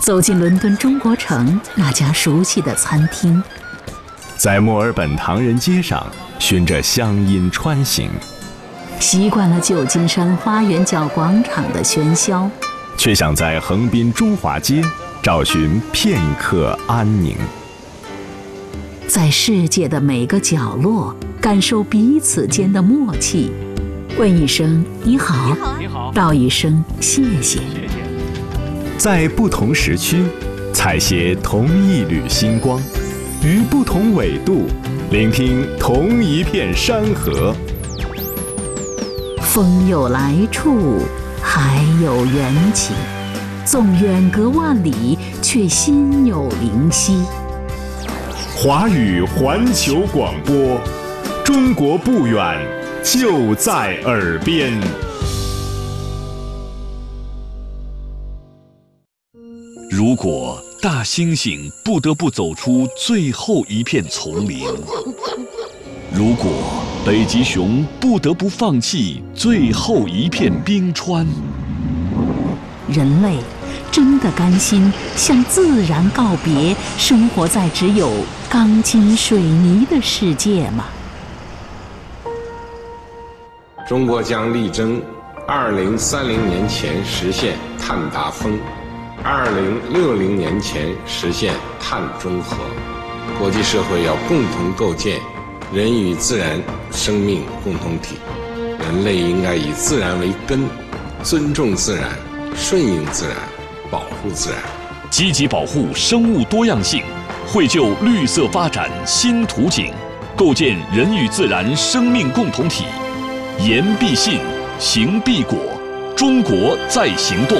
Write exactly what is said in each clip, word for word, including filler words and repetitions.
走进伦敦中国城那家熟悉的餐厅， 在墨尔本唐人街上循着乡音穿行， 习惯了旧金山花园角广场的喧嚣， 却想在横滨中华街找寻片刻安宁。 在世界的每个角落感受彼此间的默契，问一声你好， 你好， 道一声谢谢。 在不同时区采撷同一缕星光，于不同纬度聆听同一片山河。 风有来处，海有缘起，纵远隔万里，却心有灵犀。 华语环球广播，中国不远，就在耳边。 如果大猩猩不得不走出最后一片丛林，如果北极熊不得不放弃最后一片冰川， 人类真的甘心向自然告别，生活在只有钢筋水泥的世界吗？ 中国将力争二零三零年前实现碳达峰，二零六零年前实现碳中和。国际社会要共同构建人与自然生命共同体，人类应该以自然为根，尊重自然，顺应自然，保护自然， 积极保护生物多样性，绘就绿色发展新图景，构建人与自然生命共同体。言必信，行必果，中国在行动。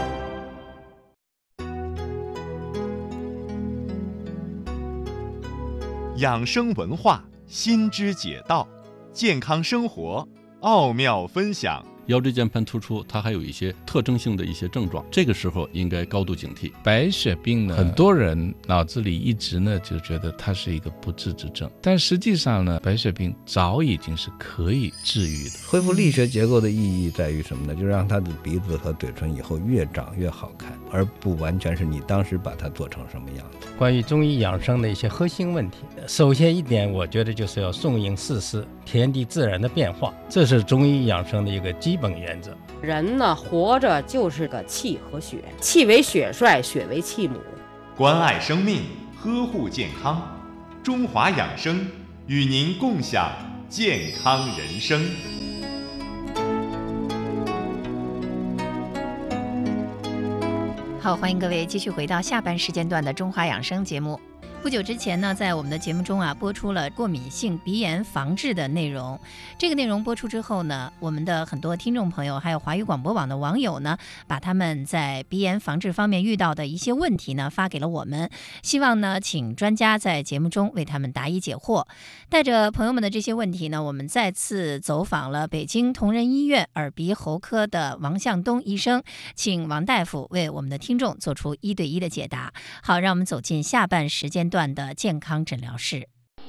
养生文化，心知解道，健康生活，奥妙分享。 腰椎间盘突出它还有一些特征性的一些症状，这个时候应该高度警惕。 白血病呢，很多人脑子里一直呢就觉得它是一个不治之症，但实际上呢，白血病早已经是可以治愈的。 恢复力学结构的意义在于什么呢？就是让他的鼻子和嘴唇以后越长越好看，而不完全是你当时把它做成什么样子。 关于中医养生的一些核心问题，首先一点，我觉得就是要顺应四时，天地自然的变化，这是中医养生的一个基本原则。 人呢，活着就是个气和血，气为血帅，血为气母。 关爱生命，呵护健康，中华养生与您共享健康人生。 好，欢迎各位继续回到下半时间段的中华养生节目。不久之前呢，在我们的节目中啊，播出了过敏性鼻炎防治的内容。这个内容播出之后呢，我们的很多听众朋友，还有华语广播网的网友呢，把他们在鼻炎防治方面遇到的一些问题呢，发给了我们，希望呢，请专家在节目中为他们答疑解惑。带着朋友们的这些问题呢，我们再次走访了北京同仁医院耳鼻喉科的王向东医生，请王大夫为我们的听众做出一对一的解答。好，让我们走进下半时间段的健康诊疗室。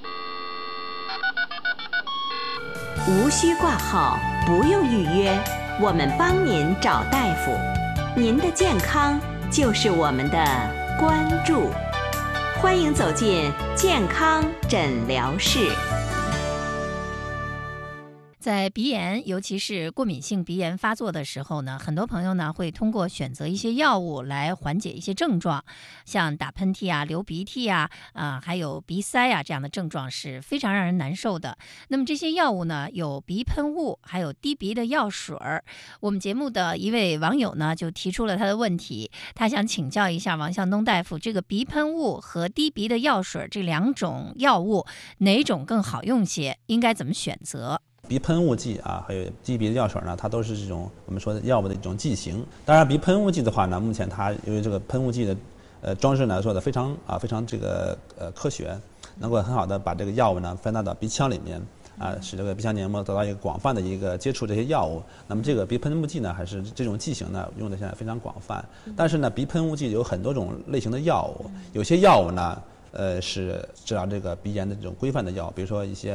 无需挂号，不用预约，我们帮您找大夫。您的健康就是我们的关注。欢迎走进健康诊疗室。 在鼻炎，尤其是过敏性鼻炎发作的时候呢，很多朋友呢会通过选择一些药物来缓解一些症状，像打喷嚏啊、流鼻涕啊、啊、呃、还有鼻塞啊这样的症状是非常让人难受的。那么这些药物呢，有鼻喷雾，还有滴鼻的药水儿。我们节目的一位网友呢就提出了他的问题，他想请教一下王向东大夫，这个鼻喷雾和滴鼻的药水这两种药物哪种更好用些？应该怎么选择？ 鼻喷雾剂啊，还有滴鼻的药水呢，它都是这种我们说的药物的一种剂型。当然，鼻喷雾剂的话呢，目前它由于这个喷雾剂的呃装置呢做的非常啊非常这个呃科学，能够很好的把这个药物呢分纳到鼻腔里面啊，使这个鼻腔黏膜得到一个广泛的一个接触这些药物。那么这个鼻喷雾剂呢，还是这种剂型呢用的现在非常广泛。但是呢，鼻喷雾剂有很多种类型的药物，有些药物呢呃是治疗这个鼻炎的这种规范的药，比如说一些。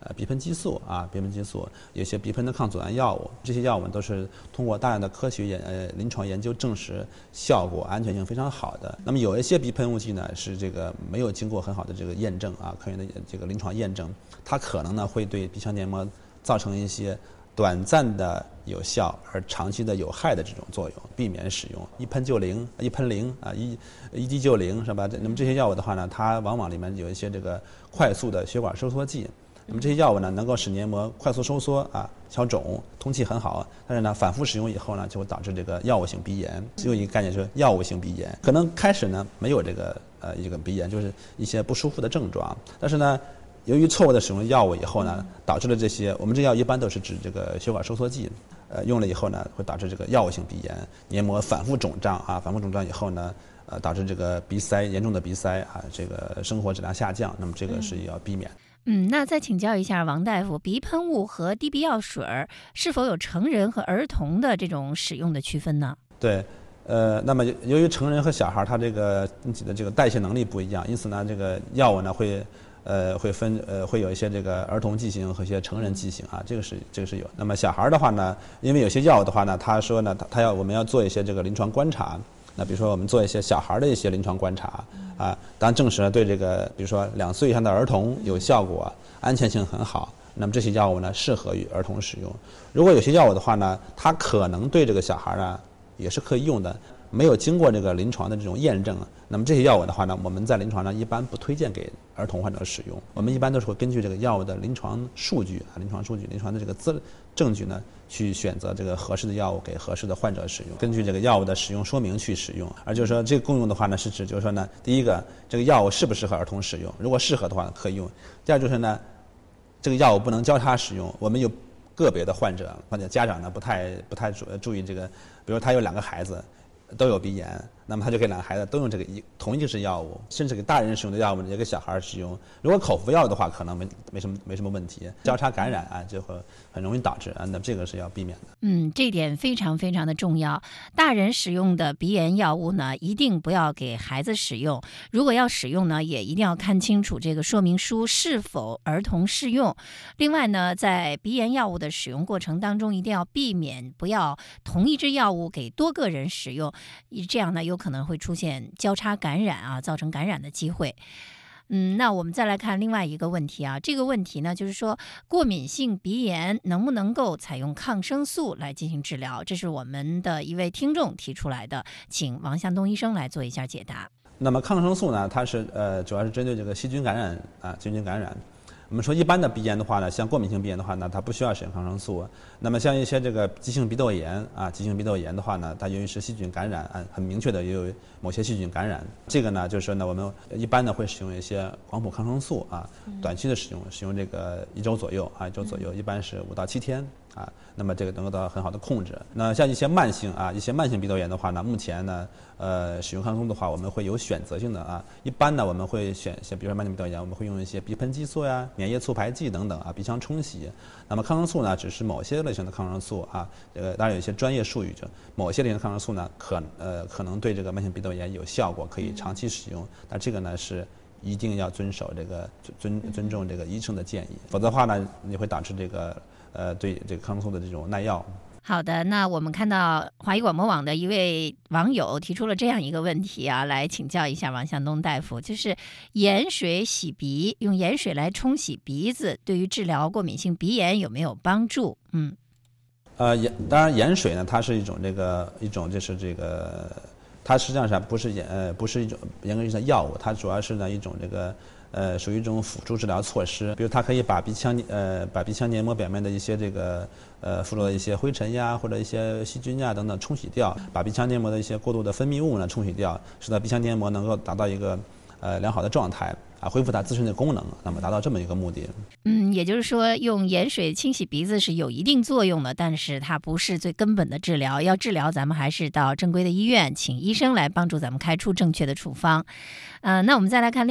呃鼻喷激素啊，鼻喷激素，有些鼻喷的抗组胺药物，这些药物都是通过大量的科学研呃临床研究证实效果安全性非常好的。那么有一些鼻喷雾剂呢是这个没有经过很好的这个验证啊，科研的这个临床验证，它可能呢会对鼻腔黏膜造成一些短暂的有效而长期的有害的这种作用，避免使用一喷就灵，一喷灵啊，一一滴就灵，是吧？那么这些药物的话呢，它往往里面有一些这个快速的血管收缩剂。那么这些药物呢，能够使黏膜快速收缩啊，消肿，通气很好。但是呢，反复使用以后呢，就会导致这个药物性鼻炎。只有一个概念就是药物性鼻炎，可能开始呢没有这个呃一个鼻炎，就是一些不舒服的症状，但是呢。由于错误的使用药物以后呢，导致了这些，我们这药一般都是指这个血管收缩剂，呃，用了以后呢，会导致这个药物性鼻炎，黏膜反复肿胀啊，反复肿胀以后呢，呃，导致这个鼻塞严重的鼻塞啊，这个生活质量下降，那么这个是要避免。 嗯，那再请教一下王大夫，鼻喷雾和滴鼻药水是否有成人和儿童的这种使用的区分呢？ 对。呃，那么由于成人和小孩他这个身体的这个代谢能力不一样，因此呢，这个药物呢会呃会分呃会有一些这个儿童剂型和一些成人剂型啊，这个是这个是有。那么小孩的话呢，因为有些药物的话呢，他说呢，他他要我们要做一些这个临床观察，那比如说我们做一些小孩的一些临床观察啊，当证实了对这个比如说两岁以上的儿童有效果，安全性很好。那么这些药物呢适合于儿童使用。如果有些药物的话呢，它可能对这个小孩呢也是可以用的，没有经过这个临床的这种验证，那么这些药物的话呢，我们在临床上一般不推荐给儿童患者使用。我们一般都是会根据这个药物的临床数据啊、临床数据、临床的这个资证据呢，去选择这个合适的药物给合适的患者使用，根据这个药物的使用说明去使用。而就是说，这个共用的话呢，是指就是说呢，第一个，这个药物适不适合儿童使用？如果适合的话可以用。第二就是呢，这个药物不能交叉使用。我们有个别的患者或者家长呢，不太不太注注意这个，比如他有两个孩子都有鼻炎，那么他就给两个孩子都用这个一同一支药物，甚至给大人使用的药物也给小孩使用。如果口服药的话，可能没没什么没什么问题，交叉感染啊就会很容易导致啊，那这个是要避免的。 嗯，这点非常非常的重要。大人使用的鼻炎药物呢，一定不要给孩子使用。如果要使用呢，也一定要看清楚这个说明书是否儿童适用。另外呢，在鼻炎药物的使用过程当中，一定要避免不要同一支药物给多个人使用，这样呢有可能会出现交叉感染啊，造成感染的机会。嗯，那我们再来看另外一个问题啊，这个问题呢，就是说过敏性鼻炎能不能够采用抗生素来进行治疗？这是我们的一位听众提出来的，请王向东医生来做一下解答。 那么抗生素呢，它是呃主要是针对这个细菌感染啊，细菌感染。我们说一般的鼻炎的话呢，像过敏性鼻炎的话呢，它不需要使用抗生素。那么像一些这个急性鼻窦炎啊，急性鼻窦炎的话呢，它由于是细菌感染，啊，很明确的也有某些细菌感染。这个呢，就是说呢，我们一般呢会使用一些广谱抗生素啊，短期的使用，使用这个一周左右啊，一周左右，一般是五到七天啊。那么这个能够得到很好的控制。那像一些慢性啊，一些慢性鼻窦炎的话呢，目前呢，呃，使用抗生素的话，我们会有选择性的啊。一般呢，我们会选一些，比如说慢性鼻窦炎，我们会用一些鼻喷激素呀、免液促排剂等等啊，鼻腔冲洗。那么抗生素呢，只是某些类型的抗生素啊，这个当然有一些专业术语，就某些类型的抗生素呢，可呃可能对这个慢性鼻窦炎有效果，可以长期使用。但这个呢是一定要遵守这个尊尊重这个医生的建议，否则的话呢，你会导致这个。呃，对这个抗生素的这种耐药。 好的，那我们看到华谊广播网的一位网友提出了这样一个问题啊，来请教一下王向东大夫，就是盐水洗鼻，用盐水来冲洗鼻子，对于治疗过敏性鼻炎有没有帮助？嗯， 呃，盐当然盐水呢，它是一种这个一种就是这个，它实际上是不是盐呃不是一种严格意义上的药物，它主要是呢一种这个。呃，属于一种辅助治疗措施，比如它可以把鼻腔呃把鼻腔黏膜表面的一些这个呃附着的一些灰尘呀，或者一些细菌呀等等冲洗掉，把鼻腔黏膜的一些过度的分泌物呢冲洗掉，使得鼻腔黏膜能够达到一个呃良好的状态啊，恢复它自身的功能，那么达到这么一个目的。 嗯，也就是说，用盐水清洗鼻子是有一定作用的，但是它不是最根本的治疗。要治疗，咱们还是到正规的医院，请医生来帮助咱们开出正确的处方。呃，那我们再来看另。